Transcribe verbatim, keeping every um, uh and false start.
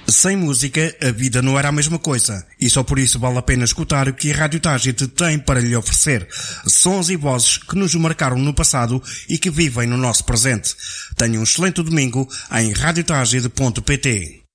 Sem música, a vida não era a mesma coisa. E só por isso vale a pena escutar o que a Rádio Tágite tem para lhe oferecer. Sons e vozes que nos marcaram no passado e que vivem no nosso presente. Tenha um excelente domingo em rádio tágite ponto pt.